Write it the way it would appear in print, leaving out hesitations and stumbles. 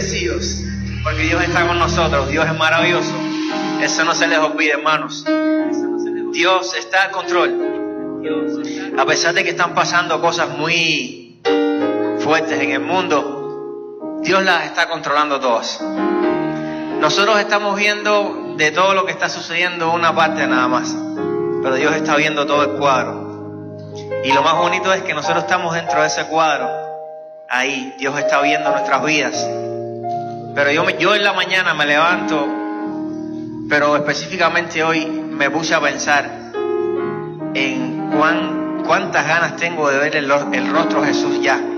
bendecidos porque Dios está con nosotros. Dios es maravilloso. Eso no se les olvide, hermanos. Dios está al control. A pesar de que están pasando cosas muy fuertes en el mundo, Dios las está controlando todas. Nosotros estamos viendo de todo lo que está sucediendo una parte nada más, pero Dios está viendo todo el cuadro. Y lo más bonito es que nosotros estamos dentro de ese cuadro. Ahí Dios está viendo nuestras vidas. Pero yo en la mañana me levanto, pero específicamente hoy me puse a pensar en cuántas ganas tengo de ver el rostro de Jesús ya.